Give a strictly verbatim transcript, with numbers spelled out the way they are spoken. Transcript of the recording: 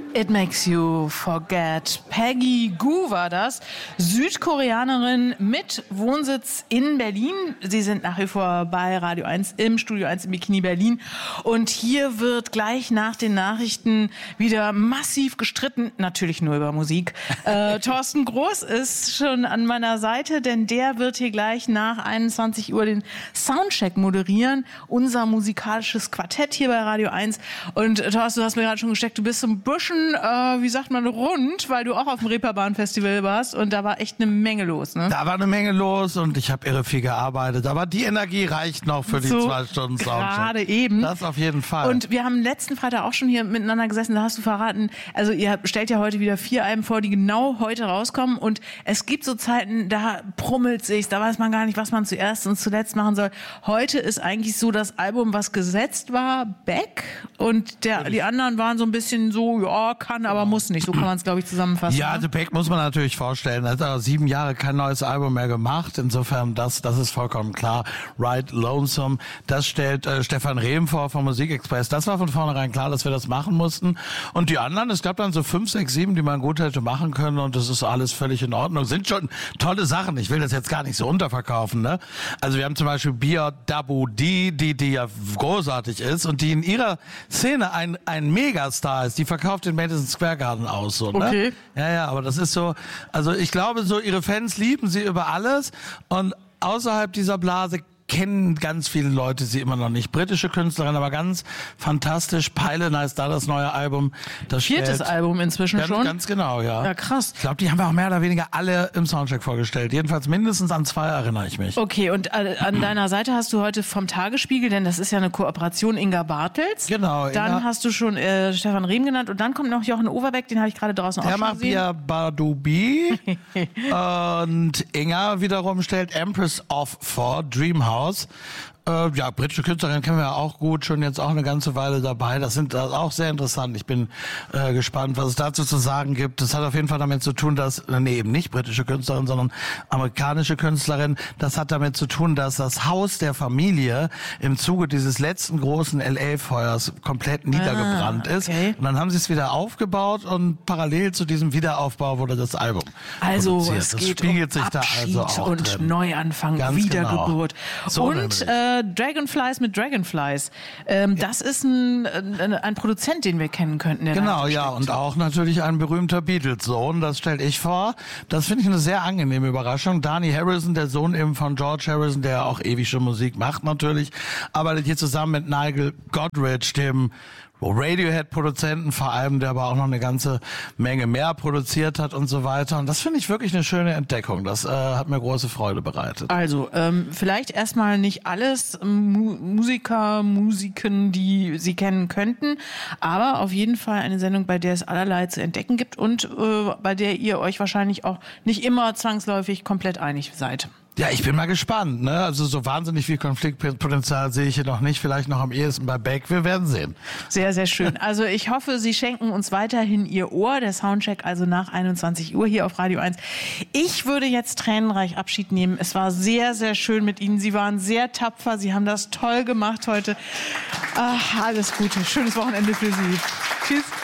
It Makes You Forget. Peggy Gou war das, Südkoreanerin mit Wohnsitz in Berlin. Sie sind nach wie vor bei Radio eins im Studio eins im Bikini Berlin. Und hier wird gleich nach den Nachrichten wieder massiv gestritten, natürlich nur über Musik. Äh, Thorsten Groß ist schon an meiner Seite, denn der wird hier gleich nach einundzwanzig Uhr den Soundcheck moderieren. Unser musikalisches Quartett hier bei Radio eins. Und Thorsten, du hast mir gerade schon gesteckt, du bist so ein bisschen Äh, wie sagt man, rund, weil du auch auf dem Reeperbahn-Festival warst und da war echt eine Menge los, ne? Da war eine Menge los und ich habe irre viel gearbeitet, aber die Energie reicht noch für die so zwei Stunden Soundcheck. Gerade eben. Das auf jeden Fall. Und wir haben letzten Freitag auch schon hier miteinander gesessen, da hast du verraten, also ihr stellt ja heute wieder vier Alben vor, die genau heute rauskommen und es gibt so Zeiten, da brummelt sich's, da weiß man gar nicht, was man zuerst und zuletzt machen soll. Heute ist eigentlich so das Album, was gesetzt war, Back und der, die anderen waren so ein bisschen so, ja, kann, aber muss nicht. So kann man es, glaube ich, zusammenfassen. Ja, also Beck muss man natürlich vorstellen. Er hat auch sieben Jahre kein neues Album mehr gemacht. Insofern, das, das ist vollkommen klar. Right Lonesome, das stellt äh, Stefan Rehm vor vom Musikexpress. Das war von vornherein klar, dass wir das machen mussten. Und die anderen, es gab dann so fünf, sechs, sieben, die man gut hätte machen können und das ist alles völlig in Ordnung. Sind schon tolle Sachen. Ich will das jetzt gar nicht so unterverkaufen, ne? Also wir haben zum Beispiel Bia Dabu Die, die, die ja großartig ist und die in ihrer Szene ein, ein Megastar ist. Die verkauft den Madison Square Garden aus, so, ne? Okay. Ja, ja, aber das ist so, also ich glaube so, ihre Fans lieben sie über alles und außerhalb dieser Blase kennen ganz viele Leute sie immer noch nicht. Britische Künstlerin, aber ganz fantastisch. Pylon heißt da das neue Album. Das Viertes stellt, Album inzwischen ganz, schon? Ganz genau, ja. Ja, krass. Ich glaube, die haben wir auch mehr oder weniger alle im Soundcheck vorgestellt. Jedenfalls mindestens an zwei erinnere ich mich. Okay, und äh, an deiner Seite hast du heute vom Tagesspiegel, denn das ist ja eine Kooperation, Inga Bartels. Genau. Dann Inga. hast du schon äh, Stefan Rehm genannt und dann kommt noch Jochen Overbeck, den habe ich gerade draußen auch Der schon macht gesehen. Bia Badubi und Inga wiederum stellt Empress of vor, Dreamhouse. Äh, ja, britische Künstlerin kennen wir ja auch gut, schon jetzt auch eine ganze Weile dabei. Das sind das auch sehr interessant. Ich bin äh, gespannt, was es dazu zu sagen gibt. Das hat auf jeden Fall damit zu tun, dass, nee, eben nicht britische Künstlerin, sondern amerikanische Künstlerin. Das hat damit zu tun, dass das Haus der Familie im Zuge dieses letzten großen L A-Feuers komplett niedergebrannt ah, okay. ist. Und dann haben sie es wieder aufgebaut und parallel zu diesem Wiederaufbau wurde das Album Also produziert. es Das geht spiegelt um sich da Abschied also auch und drin. Neuanfang, Ganz Wiedergeburt. genau. So und nämlich. äh, Dragonflies mit Dragonflies. Ähm, ja. Das ist ein, ein, ein Produzent, den wir kennen könnten. Der genau, ja, und auch natürlich ein berühmter Beatles-Sohn, das stelle ich vor. Das finde ich eine sehr angenehme Überraschung. Dhani Harrison, der Sohn eben von George Harrison, der auch ewig schon Musik macht natürlich, arbeitet hier zusammen mit Nigel Godrich, dem Radiohead-Produzenten vor allem, der aber auch noch eine ganze Menge mehr produziert hat und so weiter. Und das finde ich wirklich eine schöne Entdeckung. Das äh, hat mir große Freude bereitet. Also, ähm, vielleicht erstmal nicht alles Mu- Musiker, Musiken, die Sie kennen könnten, aber auf jeden Fall eine Sendung, bei der es allerlei zu entdecken gibt und äh, bei der ihr euch wahrscheinlich auch nicht immer zwangsläufig komplett einig seid. Ja, ich bin mal gespannt, ne? Also so wahnsinnig viel Konfliktpotenzial sehe ich hier noch nicht, vielleicht noch am ehesten bei Beck. Wir werden sehen. Sehr, sehr schön. Also ich hoffe, Sie schenken uns weiterhin Ihr Ohr. Der Soundcheck also nach einundzwanzig Uhr hier auf Radio eins. Ich würde jetzt tränenreich Abschied nehmen. Es war sehr, sehr schön mit Ihnen. Sie waren sehr tapfer. Sie haben das toll gemacht heute. Ach, alles Gute. Schönes Wochenende für Sie. Tschüss.